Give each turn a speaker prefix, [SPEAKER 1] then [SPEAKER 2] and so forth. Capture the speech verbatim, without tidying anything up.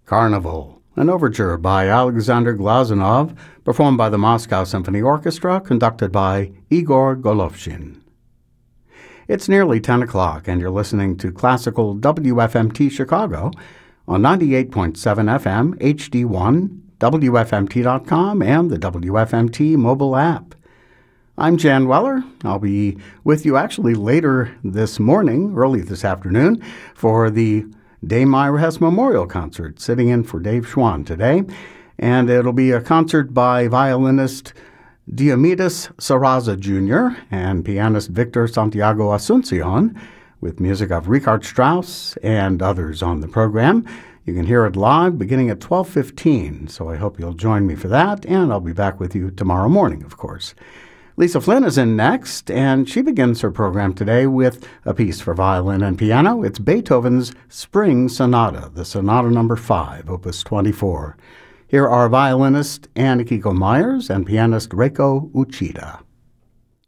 [SPEAKER 1] Carnival, an overture by Alexander Glazunov, performed by the Moscow Symphony Orchestra, conducted by Igor Golovshin. It's nearly ten o'clock, and you're listening to Classical W F M T Chicago on ninety-eight point seven F M, H D one, W F M T dot com, and the W F M T mobile app. I'm Jan Weller. I'll be with you actually later this morning, early this afternoon, for the Dame Myra Hess Memorial Concert, sitting in for Dave Schwann today. And it'll be a concert by violinist Diomedes Sarraza Junior and pianist Victor Santiago Asuncion, with music of Richard Strauss and others on the program. You can hear it live beginning at twelve fifteen, so I hope you'll join me for that, and I'll be back with you tomorrow morning, of course. Lisa Flynn is in next, and she begins her program today with a piece for violin and piano. It's Beethoven's Spring Sonata, the Sonata number five, Opus twenty-four. Here are violinist Anne Akiko Myers and pianist Reiko Uchida.